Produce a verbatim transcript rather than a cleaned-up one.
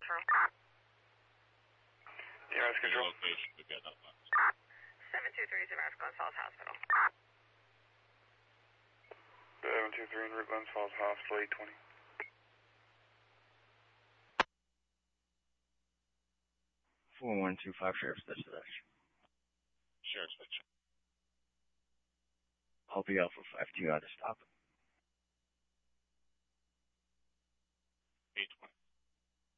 through. E M S control. Location to get up on. seven two three zero Glen Falls Hospital. seven two three en route Glens Falls Hospital, eight twenty. four one two five Sheriff's Dispatch. Sheriff's Dispatch. I'll be Alpha five two out of stop.